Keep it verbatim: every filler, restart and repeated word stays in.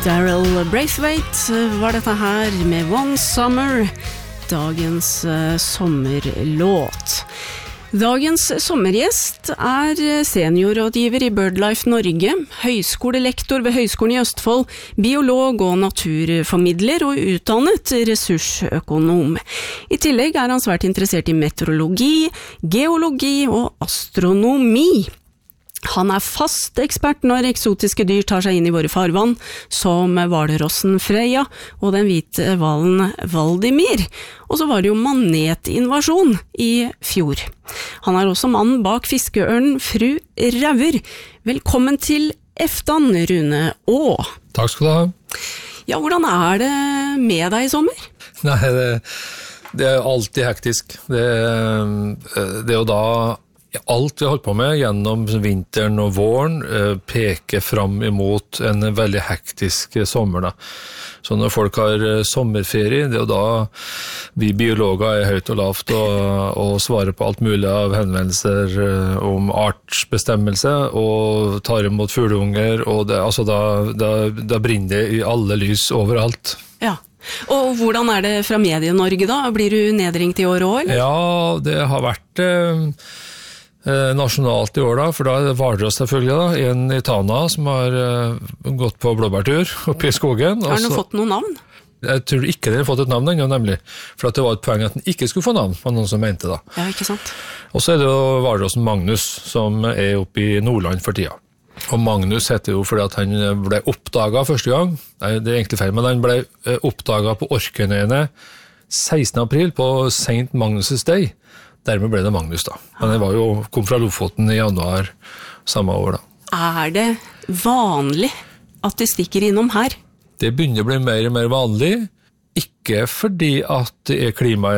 Daryl Braithwaite var dette her med One Summer, dagens uh, sommerlåt. Dagens sommergjest er seniorrådgiver i BirdLife Norge, høyskolelektor ved Høgskolen i Østfold, biolog og naturformidler og utdannet ressursøkonom. I tillegg er han svært interessert i meteorologi, geologi og astronomi. Han er fast ekspert når eksotiske dyr tar seg inn i våre farvann, som hvalrossen Freya og den hvite hvalen Valdimir. Og så var det jo manetinvasjon i fjor. Han er også mannen bak fiskeørnen Fru Rauer. Velkommen til Eftan, Rune Aa. Takk skal du ha. Ja, hvordan er det med deg i sommer? Nei, det, det er alltid hektisk. Det, det er jo da alt vi har holdt på med gjennom vinteren og våren peker fram imot en veldig hektisk sommer. Da. Så når folk har sommerferie, det er jo da vi biologer er høyt og lavt og, og svarer på alt mulig av henvendelser om artsbestemmelse og tar imot fugleunger, og det, altså da, da, da brinner det i alle lys overalt. Ja. Og hvordan er det fra Medie-Norge da? Blir du nedringt i år også, eller? Ja, det har vært eh, nasjonalt i år da, for da er det Hvalross selvfølgelig da, en i Tana som har uh, gått på blåbærtur oppe i skogen. Har den fått noen navn? Jeg tror ikke den har fått et navn ennå, nemlig, for at det var et poeng at den ikke skulle få navn, var noen som mente da. Ja, ikke sant. Og så er det jo Hvalrossen Magnus, som er oppe i Nordland for tida. Og Magnus heter jo fordi at han ble oppdaget første gang, nei, det er egentlig feil, men han ble oppdaget på Orknøyene sekstende april på Saint Magnus' Day. Dermed ble det Magnus da. Men det var jo, kom fra Lofoten i januar samme år da. Er det vanlig at de stikker innom her? Det begynner å bli mer og mer vanlig. Ikke fordi at det er klima